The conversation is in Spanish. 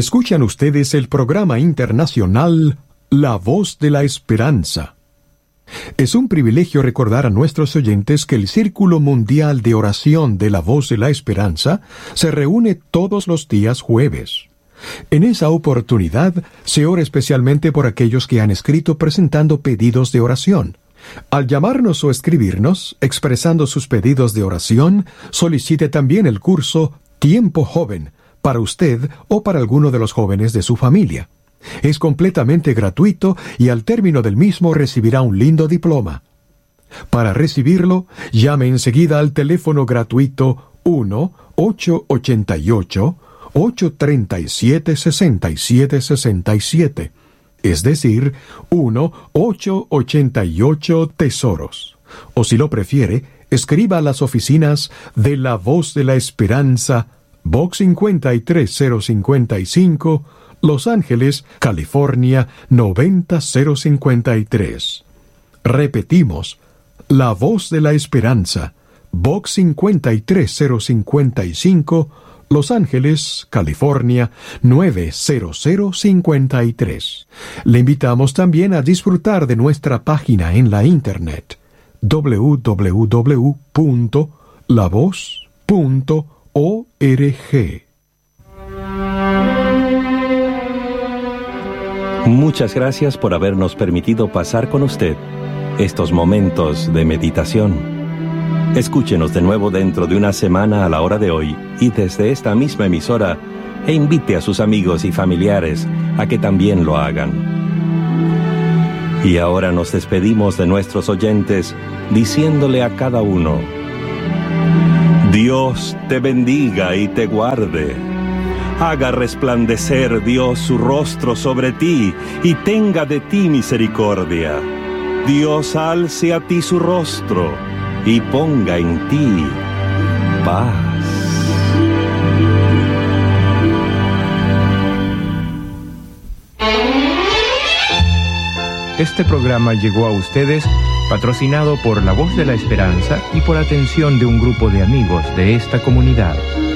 Escuchan ustedes el programa internacional La Voz de la Esperanza. Es un privilegio recordar a nuestros oyentes que el Círculo Mundial de Oración de la Voz de la Esperanza se reúne todos los días jueves. En esa oportunidad se ora especialmente por aquellos que han escrito presentando pedidos de oración. Al llamarnos o escribirnos, expresando sus pedidos de oración, solicite también el curso Tiempo Joven, para usted o para alguno de los jóvenes de su familia. Es completamente gratuito y al término del mismo recibirá un lindo diploma. Para recibirlo, llame enseguida al teléfono gratuito 1-888-837-6767, es decir, 1-888-TESOROS. O si lo prefiere, escriba a las oficinas de La Voz de la Esperanza, Box 53055, Los Ángeles, California 90053. Repetimos, La Voz de la Esperanza, Box 53055, Los Ángeles, California 90053. Le invitamos también a disfrutar de nuestra página en la internet www.lavoz.org. Muchas gracias por habernos permitido pasar con usted estos momentos de meditación. Escúchenos de nuevo dentro de una semana a la hora de hoy y desde esta misma emisora, e invite a sus amigos y familiares a que también lo hagan. Y ahora nos despedimos de nuestros oyentes diciéndole a cada uno: Dios te bendiga y te guarde. Haga resplandecer Dios su rostro sobre ti y tenga de ti misericordia. Dios alce a ti su rostro y ponga en ti paz. Este programa llegó a ustedes patrocinado por La Voz de la Esperanza y por atención de un grupo de amigos de esta comunidad.